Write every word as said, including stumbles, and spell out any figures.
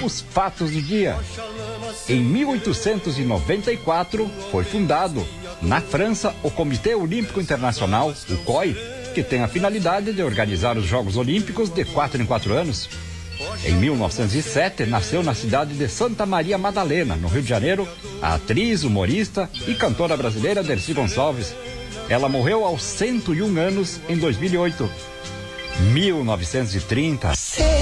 os fatos do dia. Em mil oitocentos e noventa e quatro, foi fundado, na França, o Comitê Olímpico Internacional, o C O I, que tem a finalidade de organizar os Jogos Olímpicos de quatro em quatro anos. Em mil novecentos e sete, nasceu na cidade de Santa Maria Madalena, no Rio de Janeiro, a atriz, humorista e cantora brasileira Dercy Gonçalves. Ela morreu aos cento e um anos em dois mil e oito. mil novecentos e trinta.